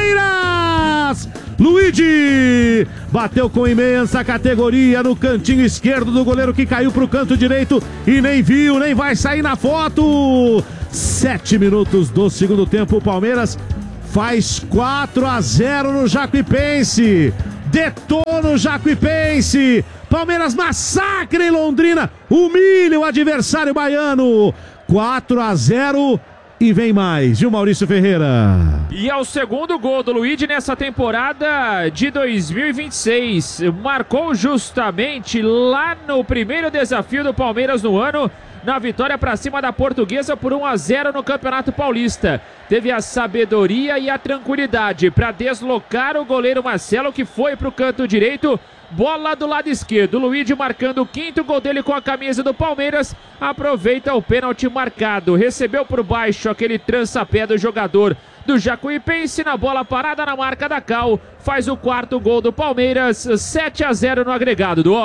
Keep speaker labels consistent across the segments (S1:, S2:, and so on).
S1: Palmeiras! Luigi bateu com imensa categoria no cantinho esquerdo do goleiro, que caiu pro canto direito e nem viu, nem vai sair na foto. 7 minutos do segundo tempo, o Palmeiras faz 4-0 no Jacuipense. Detona o Jacuipense. Palmeiras massacra em Londrina, humilha o adversário baiano. 4-0 e vem mais, viu, Maurício Ferreira?
S2: E é o segundo gol do Luigi nessa temporada de 2026. Marcou justamente lá no primeiro desafio do Palmeiras no ano, na vitória para cima da Portuguesa por 1-0 no Campeonato Paulista. Teve a sabedoria e a tranquilidade para deslocar o goleiro Marcelo, que foi para o canto direito. Bola do lado esquerdo, Luigi marcando o quinto gol dele com a camisa do Palmeiras. Aproveita o pênalti marcado, recebeu por baixo aquele trança-pé do jogador do Jacuipense, na bola parada na marca da Cal. Faz o quarto gol do Palmeiras, 7-0 no agregado, do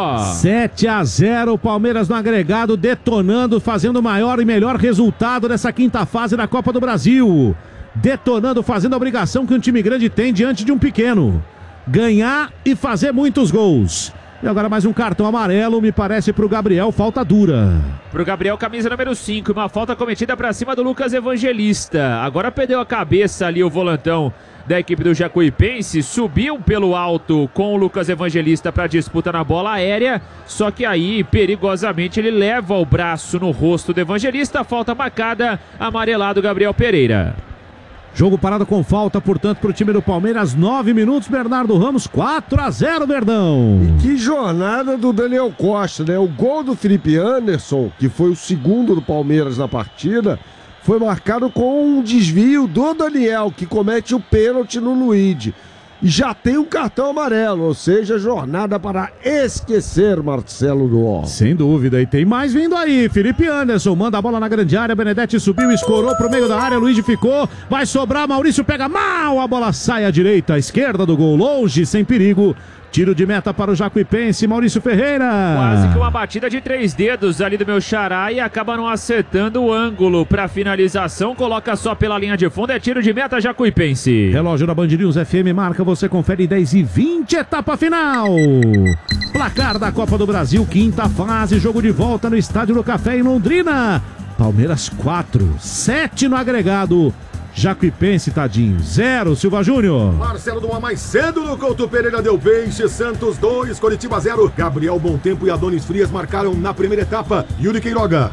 S1: 7-0, Palmeiras no agregado, detonando, fazendo o maior e melhor resultado dessa quinta fase da Copa do Brasil. Detonando, fazendo a obrigação que um time grande tem diante de um pequeno: ganhar e fazer muitos gols. E agora mais um cartão amarelo, me parece, pro Gabriel, falta dura.
S2: Pro Gabriel, camisa número 5, uma falta cometida pra cima do Lucas Evangelista. Agora perdeu a cabeça ali o volantão da equipe do Jacuipense, subiu pelo alto com o Lucas Evangelista pra disputa na bola aérea, só que aí, perigosamente, ele leva o braço no rosto do Evangelista, falta marcada, amarelado Gabriel Pereira.
S1: Jogo parado com falta, portanto, para o time do Palmeiras. 9 minutos, Bernardo Ramos, 4-0, Verdão.
S3: E que jornada do Daniel Costa, né? O gol do Felipe Anderson, que foi o segundo do Palmeiras na partida, foi marcado com um desvio do Daniel, que comete o pênalti no Luigi. E já tem um cartão amarelo, ou seja, jornada para esquecer, Marcelo Duó.
S1: Sem dúvida, e tem mais vindo aí. Felipe Anderson manda a bola na grande área, Benedetti subiu, escorou pro meio da área, Luigi ficou, vai sobrar, Maurício pega mal, a bola sai à direita, à esquerda do gol, longe, sem perigo. Tiro de meta para o Jacuipense, Maurício Ferreira.
S2: Quase que uma batida de 3 dedos ali do meu xará e acaba não acertando o ângulo para finalização. Coloca só pela linha de fundo, é tiro de meta Jacuipense.
S1: Relógio da Band News FM marca, você confere 10h20, etapa final. Placar da Copa do Brasil, quinta fase, jogo de volta no Estádio do Café em Londrina. Palmeiras 4, 7 no agregado. Jacuipense, tadinho, 0, Silva Júnior.
S4: Marcelo Duan mais cedo no Couto Pereira deu peixe, Santos 2, Coritiba 0. Gabriel Bontempo e Adonis Frias marcaram na primeira etapa. Yuri Queiroga.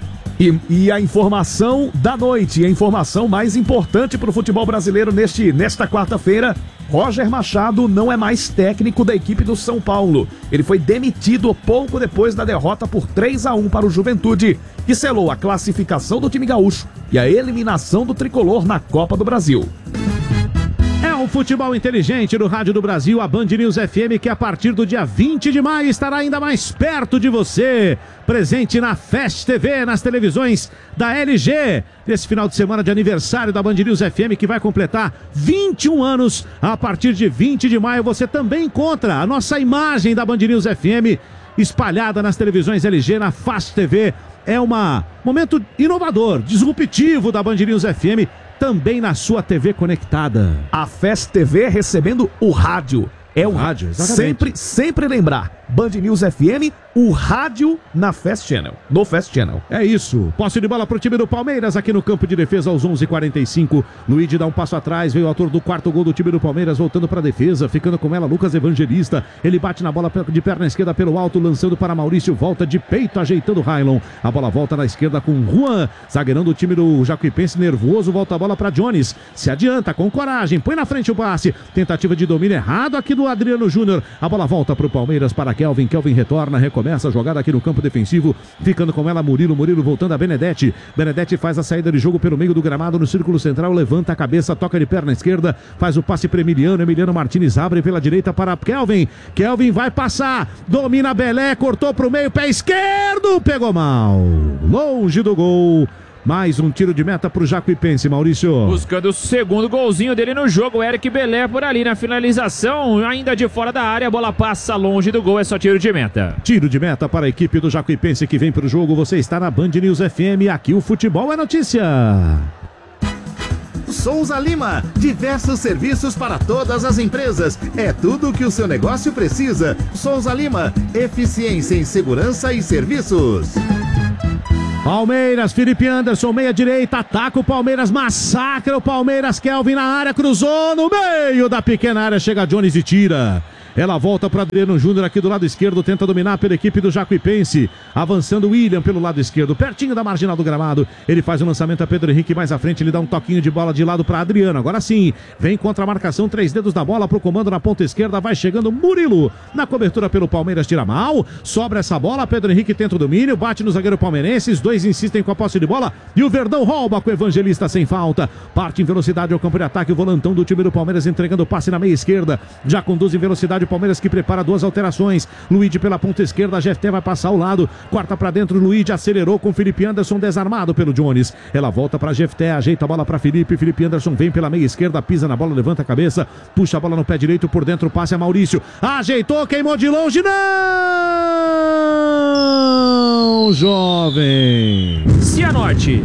S5: E a informação da noite, a informação mais importante para o futebol brasileiro nesta quarta-feira: Roger Machado não é mais técnico da equipe do São Paulo. Ele foi demitido pouco depois da derrota por 3-1 para o Juventude, que selou a classificação do time gaúcho e a eliminação do tricolor na Copa do Brasil.
S1: É o futebol inteligente no Rádio do Brasil, a Band News FM, que a partir do dia 20 de maio estará ainda mais perto de você. Presente na Fast TV, nas televisões da LG. Nesse final de semana de aniversário da Band News FM, que vai completar 21 anos. A partir de 20 de maio você também encontra a nossa imagem da Band News FM espalhada nas televisões LG, na Fast TV. É um momento inovador, disruptivo da Band News FM, também na sua TV conectada.
S5: A Fast TV recebendo o rádio. É o rádio, exatamente. Sempre lembrar, Band News FM, o rádio na Fast Channel, no Fast Channel.
S1: É isso, posse de bola pro time do Palmeiras aqui no campo de defesa aos 11h45. Luigi dá um passo atrás, veio o autor do quarto gol do time do Palmeiras, voltando pra defesa, ficando com ela Lucas Evangelista. Ele bate na bola de perna esquerda pelo alto, lançando para Maurício, volta de peito, ajeitando o Railon. A bola volta na esquerda com Juan, zagueirão do time do Jacuipense, nervoso, volta a bola para Jones. Se adianta com coragem, põe na frente o passe. Tentativa de domínio errado aqui do Adriano Júnior. A bola volta pro Palmeiras, para Kelvin. Kelvin retorna, recomeça a jogada aqui no campo defensivo, ficando com ela Murilo voltando a Benedetti. Benedetti faz a saída de jogo pelo meio do gramado no círculo central, levanta a cabeça, toca de perna esquerda, faz o passe para Emiliano Martins abre pela direita para Kelvin. Kelvin vai passar, domina Belé, cortou pro meio, pé esquerdo, pegou mal, longe do gol. Mais um tiro de meta pro Jacuipense, Maurício.
S2: Buscando o segundo golzinho dele no jogo, Eric Belé por ali na finalização, ainda de fora da área, a bola passa longe do gol, é só tiro de meta.
S1: Tiro de meta para a equipe do Jacuipense que vem pro jogo, você está na Band News FM, aqui o futebol é notícia.
S6: Souza Lima, diversos serviços para todas as empresas. É tudo o que o seu negócio precisa. Souza Lima, eficiência em segurança e serviços.
S1: Palmeiras, Felipe Anderson, meia direita, ataca o Palmeiras, massacra o Palmeiras, Kelvin na área, cruzou no meio da pequena área, chega Jones e tira. Ela volta para Adriano Júnior aqui do lado esquerdo, tenta dominar pela equipe do Jacuipense. Avançando o William pelo lado esquerdo, pertinho da marginal do gramado. Ele faz o lançamento a Pedro Henrique mais à frente, ele dá um toquinho de bola de lado para Adriano. Agora sim, vem contra a marcação, 3 dedos da bola pro comando na ponta esquerda, vai chegando Murilo. Na cobertura pelo Palmeiras, tira mal, sobra essa bola, Pedro Henrique tenta o domínio, bate no zagueiro palmeirense, os dois insistem com a posse de bola e o Verdão rouba com o Evangelista sem falta. Parte em velocidade ao campo de ataque, o volantão do time do Palmeiras entregando o passe na meia esquerda. Já conduz em velocidade o Palmeiras que prepara 2 alterações. Luigi pela ponta esquerda, Jefté vai passar ao lado, corta pra dentro, Luigi acelerou com Felipe Anderson desarmado pelo Jones. Ela volta pra Jefté, ajeita a bola pra Felipe Anderson vem pela meia esquerda, pisa na bola, levanta a cabeça, puxa a bola no pé direito, por dentro passe a Maurício, ajeitou, queimou de longe, não, jovem.
S2: Cianorte.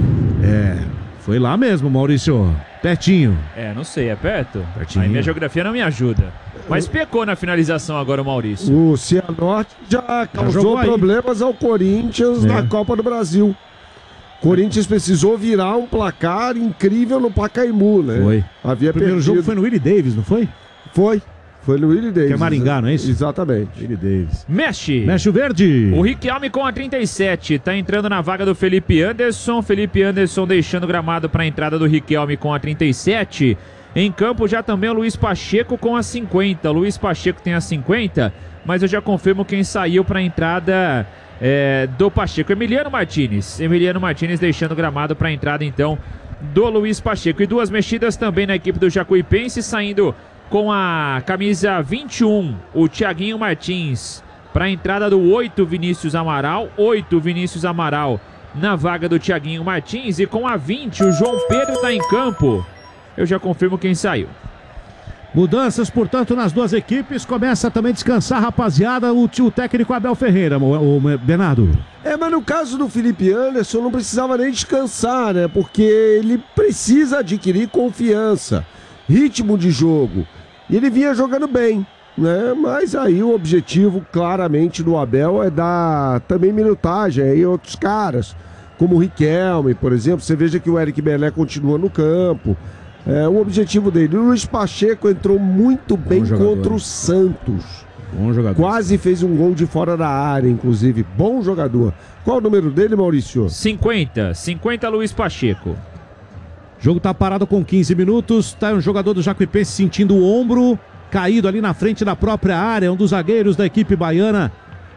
S1: Foi lá mesmo, Maurício, pertinho.
S2: Não sei, é perto?
S1: Pertinho.
S2: Aí minha geografia não me ajuda. Mas pecou na finalização agora o Maurício.
S3: O Cianorte já causou problemas ao Corinthians na Copa do Brasil. Corinthians precisou virar um placar incrível no Pacaembu, né?
S1: Foi.
S3: Havia
S1: o primeiro jogo foi no Willie Davis, não foi?
S3: Foi no Willie Davis.
S1: Que é Maringá, não é isso?
S3: Exatamente.
S1: Willie Davis.
S2: Mexe
S1: o verde.
S2: O Riquelme com a 37, tá entrando na vaga do Felipe Anderson. Felipe Anderson deixando o gramado para a entrada do Riquelme com a 37. Em campo já também o Luiz Pacheco com a 50. O Luiz Pacheco tem a 50, mas eu já confirmo quem saiu para a entrada do Pacheco. Emiliano Martinez deixando o gramado para a entrada então do Luiz Pacheco. E 2 mexidas também na equipe do Jacuipense, saindo com a camisa 21, o Thiaguinho Martins, para a entrada do 8, Vinícius Amaral. 8, Vinícius Amaral na vaga do Thiaguinho Martins. E com a 20, o João Pedro está em campo. Eu já confirmo quem saiu.
S1: Mudanças, portanto, nas 2 equipes. Começa também a descansar, rapaziada, o técnico Abel Ferreira, o Bernardo.
S3: Mas no caso do Felipe Anderson não precisava nem descansar, né? Porque ele precisa adquirir confiança, ritmo de jogo. E ele vinha jogando bem, né? Mas aí o objetivo claramente do Abel é dar também minutagem aí a outros caras, como o Riquelme, por exemplo. Você veja que o Eric Belé continua no campo. O objetivo dele. O Luiz Pacheco entrou muito bem contra o Santos.
S1: Bom jogador.
S3: Quase fez um gol de fora da área, inclusive. Bom jogador. Qual o número dele, Maurício?
S2: 50 Luiz Pacheco.
S1: O jogo tá parado com 15 minutos. Tá um jogador do Jacuipense sentindo o ombro caído ali na frente da própria área. Um dos zagueiros da equipe baiana.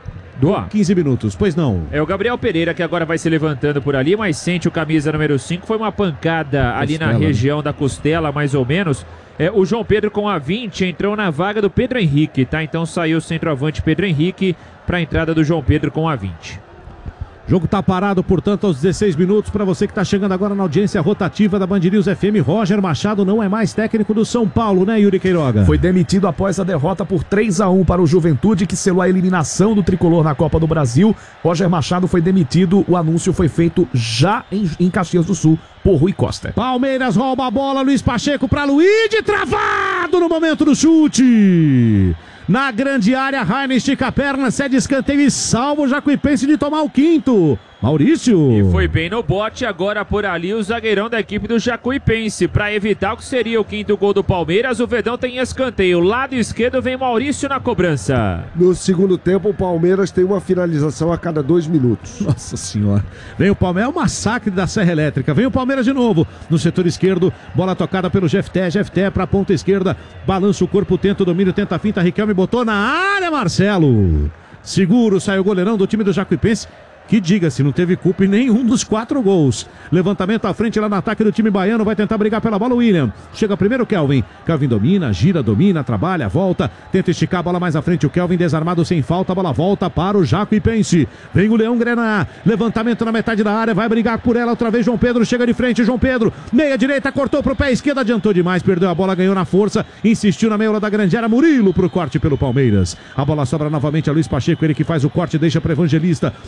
S1: 15 minutos, pois não.
S2: É o Gabriel Pereira que agora vai se levantando por ali, mas sente o camisa número 5. Foi uma pancada ali na região da costela, mais ou menos. O João Pedro com a 20 entrou na vaga do Pedro Henrique, tá? Então saiu o centroavante Pedro Henrique para a entrada do João Pedro com a 20.
S1: O jogo tá parado, portanto, aos 16 minutos. Para você que tá chegando agora na audiência rotativa da Band News FM, Roger Machado não é mais técnico do São Paulo, né, Yuri Queiroga?
S5: Foi demitido após a derrota por 3-1 para o Juventude, que selou a eliminação do tricolor na Copa do Brasil. Roger Machado foi demitido, o anúncio foi feito já em Caxias do Sul por Rui Costa.
S1: Palmeiras rouba a bola, Luiz Pacheco para Luigi, travado no momento do chute. Na grande área, Rainer estica a perna, cede escanteio e salva o Jacuipense de tomar o 5º. Maurício.
S2: E foi bem no bote agora por ali o zagueirão da equipe do Jacuipense. Para evitar o que seria o 5º gol do Palmeiras, o Verdão tem escanteio. Lado esquerdo vem Maurício na cobrança.
S3: No segundo tempo, o Palmeiras tem uma finalização a cada 2 minutos.
S1: Nossa senhora. Vem o Palmeiras, é o massacre da Serra Elétrica. Vem o Palmeiras de novo. No setor esquerdo, bola tocada pelo Jefté. Jefté para a ponta esquerda. Balança o corpo, tenta o domínio, tenta a finta. Riquelme botou na área, Marcelo. Seguro, sai o goleirão do time do Jacuipense. Que diga-se, não teve culpa em nenhum dos 4 gols. Levantamento à frente lá no ataque do time baiano. Vai tentar brigar pela bola o William. Chega primeiro o Kelvin. Kelvin domina, gira, domina, trabalha, volta. Tenta esticar a bola mais à frente. O Kelvin desarmado sem falta. A bola volta para o Jacuipense. Vem o Leão Grená. Levantamento na metade da área. Vai brigar por ela outra vez. João Pedro chega de frente. João Pedro, meia direita, cortou pro pé esquerdo. Adiantou demais, perdeu a bola, ganhou na força. Insistiu na meia da grande área. Murilo pro corte pelo Palmeiras. A bola sobra novamente a Luiz Pacheco. Ele que faz o corte, deixa para Evangelista. Na banda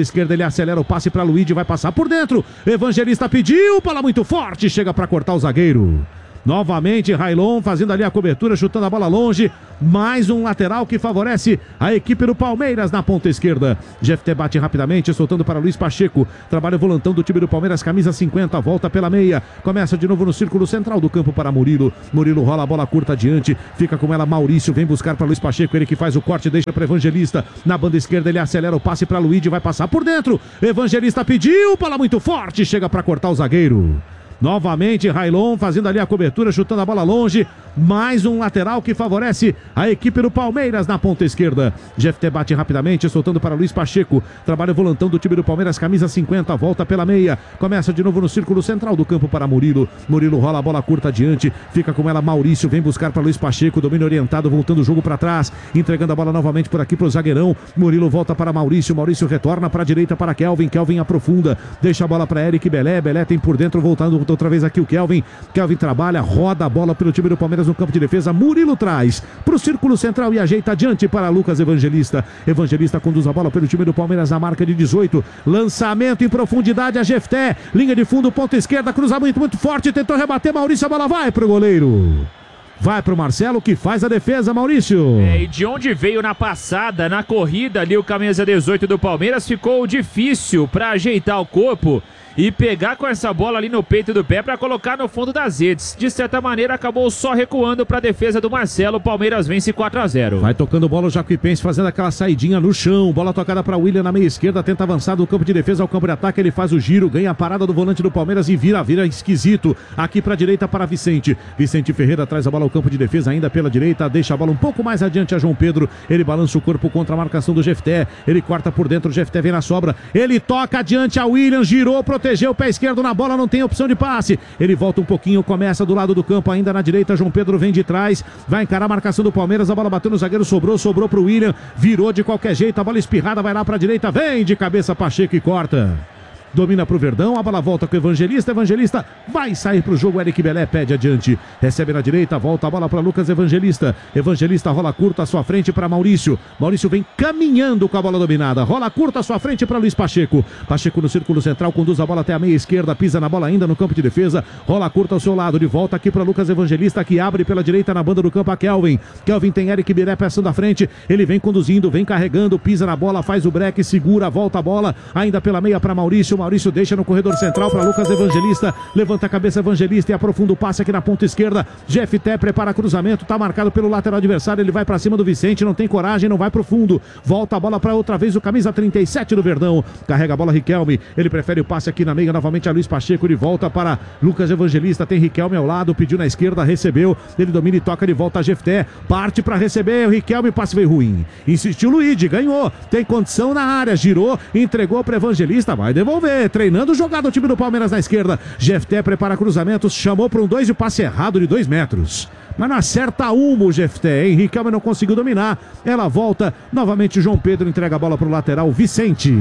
S1: esquerda, ele acelera o passe para Luigi, vai passar por dentro. Evangelista pediu, bola muito forte, chega para cortar o zagueiro. Novamente, Railon fazendo ali a cobertura, chutando a bola longe. Mais um lateral que favorece a equipe do Palmeiras na ponta esquerda. Jefté bate rapidamente, soltando para Luiz Pacheco. Trabalha o volantão do time do Palmeiras, camisa 50, volta pela meia. Começa de novo no círculo central do campo para Murilo. Murilo rola a bola curta adiante, fica com ela Maurício, vem buscar para Luiz Pacheco, ele que faz o corte, deixa para Evangelista. Na banda esquerda ele acelera o passe para Luigi, vai passar por dentro. Evangelista pediu, bola muito forte, chega para cortar o zagueiro. Novamente, Railon fazendo ali a cobertura, chutando a bola longe. Mais um lateral que favorece a equipe do Palmeiras na ponta esquerda. Jefté bate rapidamente, soltando para Luiz Pacheco. Trabalha o volantão do time do Palmeiras, camisa 50, volta pela meia. Começa de novo no círculo central do campo para Murilo. Murilo rola a bola curta adiante, fica com ela Maurício, vem buscar para Luiz Pacheco, domínio orientado, voltando o jogo para trás. Entregando a bola novamente por aqui para o zagueirão. Murilo volta para Maurício, Maurício retorna para a direita para Kelvin. Kelvin aprofunda, deixa a bola para Eric Belé. Belé tem por dentro, voltando outra vez aqui o Kelvin. Kelvin trabalha, roda a bola pelo time do Palmeiras no campo de defesa. Murilo traz para o círculo central e ajeita adiante para Lucas Evangelista. Evangelista conduz a bola pelo time do Palmeiras na marca de 18. Lançamento em profundidade a Jefté. Linha de fundo, ponta esquerda, cruzamento muito forte, tentou rebater Maurício, a bola vai para o goleiro. Vai pro Marcelo que faz a defesa, Maurício.
S2: E de onde veio na passada, na corrida ali o camisa 18 do Palmeiras, ficou difícil para ajeitar o corpo e pegar com essa bola ali no peito do pé para colocar no fundo das redes. De certa maneira acabou só recuando para a defesa do Marcelo. O Palmeiras vence 4-0.
S1: Vai tocando bola o Jacuipense, fazendo aquela saidinha no chão. Bola tocada para William na meia esquerda, tenta avançar do campo de defesa ao campo de ataque. Ele faz o giro, ganha a parada do volante do Palmeiras e vira esquisito. Aqui para a direita para Vicente. Vicente Ferreira traz a bola ao campo de defesa ainda pela direita, deixa a bola um pouco mais adiante a João Pedro. Ele balança o corpo contra a marcação do Jefté. Ele corta por dentro, o Jefté vem na sobra. Ele toca adiante a William, girou, protegeu o pé esquerdo na bola, não tem opção de passe. Ele volta um pouquinho, começa do lado do campo ainda na direita. João Pedro vem de trás, vai encarar a marcação do Palmeiras. A bola bateu no zagueiro, sobrou pro William, virou de qualquer jeito, a bola espirrada, vai lá pra direita, vem de cabeça Pacheco e corta. Domina pro Verdão, a bola volta com o Evangelista. Evangelista vai sair pro jogo, Eric Belé pede adiante, recebe na direita, volta a bola para Lucas Evangelista. Evangelista rola curta à sua frente para Maurício. Maurício vem caminhando com a bola dominada, rola curta à sua frente para Luiz Pacheco. Pacheco no círculo central, conduz a bola até a meia esquerda, pisa na bola ainda no campo de defesa, rola curta ao seu lado, de volta aqui para Lucas Evangelista, que abre pela direita na banda do campo a Kelvin. Kelvin tem Eric Belé passando à frente, ele vem conduzindo, vem carregando, pisa na bola, faz o break, segura, volta a bola ainda pela meia para Maurício. Maurício deixa no corredor central para Lucas Evangelista, levanta a cabeça Evangelista e aprofunda o passe aqui na ponta esquerda. Jefté prepara cruzamento, tá marcado pelo lateral adversário, ele vai para cima do Vicente, não tem coragem, não vai pro fundo, volta a bola para outra vez o camisa 37 do Verdão, carrega a bola Riquelme, ele prefere o passe aqui na meia novamente a Luiz Pacheco, de volta para Lucas Evangelista, tem Riquelme ao lado, pediu na esquerda, recebeu, ele domina e toca de volta a Jefté, parte para receber, o Riquelme, passe veio ruim, insistiu Luigi, ganhou, tem condição na área, girou, entregou para Evangelista, vai devolver, treinando jogada o time do Palmeiras na esquerda. Jefté prepara cruzamentos, chamou para um 2 e o passe errado de 2 metros. Mas não acerta o Jefté, hein? Riquelme não conseguiu dominar. Ela volta, novamente João Pedro entrega a bola para o lateral Vicente.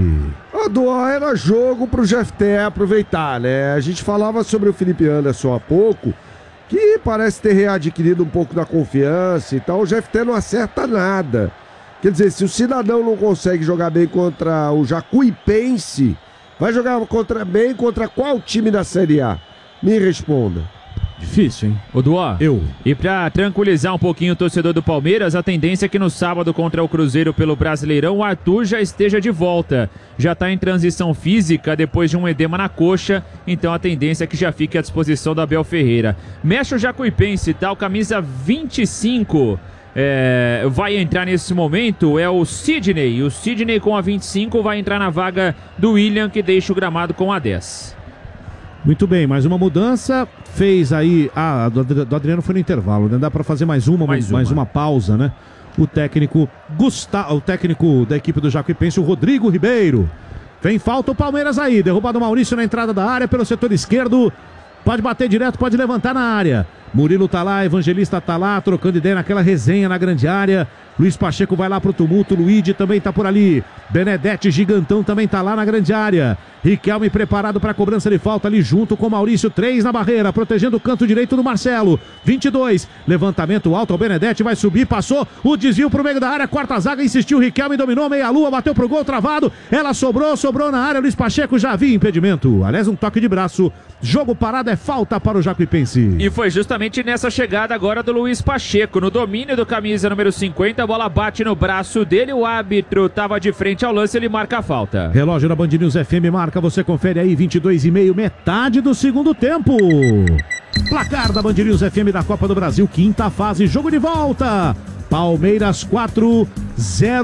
S3: Era jogo pro Jefté aproveitar, né? A gente falava sobre o Felipe Anderson há pouco, que parece ter readquirido um pouco da confiança e tal. O Jefté não acerta nada. Quer dizer, se o Cidadão não consegue jogar bem contra o Jacuipense, vai jogar bem contra qual time da Série A? Me responda.
S2: Difícil, hein? Oduó. E pra tranquilizar um pouquinho o torcedor do Palmeiras, a tendência é que no sábado contra o Cruzeiro pelo Brasileirão, o Arthur já esteja de volta. Já tá em transição física depois de um edema na coxa, então a tendência é que já fique à disposição do Abel Ferreira. Mexe o Jacuipense, tá? O camisa 25... vai entrar nesse momento é o Sidney. O Sidney com a 25 vai entrar na vaga do William, que deixa o gramado com a 10.
S1: Muito bem, mais uma mudança. Fez aí. Do Adriano foi no intervalo, né? Dá para fazer mais uma pausa, né? O técnico da equipe do Jacuipense, o Rodrigo Ribeiro. Vem falta o Palmeiras aí. Derrubado o Maurício na entrada da área pelo setor esquerdo. Pode bater direto, pode levantar na área. Murilo tá lá, Evangelista tá lá, trocando ideia naquela resenha na grande área. Luiz Pacheco vai lá pro tumulto, Luigi também tá por ali. Benedetti Gigantão também tá lá na grande área. Riquelme preparado para a cobrança de falta ali junto com Maurício, 3 na barreira, protegendo o canto direito do Marcelo. 22, levantamento alto, o Benedetti vai subir, passou, o desvio pro meio da área, quarta zaga, insistiu, Riquelme dominou, meia-lua, bateu pro gol, travado, ela sobrou na área, Luiz Pacheco já havia impedimento. Aliás, um toque de braço, jogo parado, é falta para o Jacuipense.
S2: E foi justamente nessa chegada agora do Luiz Pacheco, no domínio do camisa número 50, a bola bate no braço dele, o árbitro estava de frente ao lance, ele marca a falta.
S1: Relógio na Band News FM marca, você confere aí, 22:30, metade do segundo tempo. Placar da Band News FM da Copa do Brasil, quinta fase, jogo de volta. Palmeiras 4-0.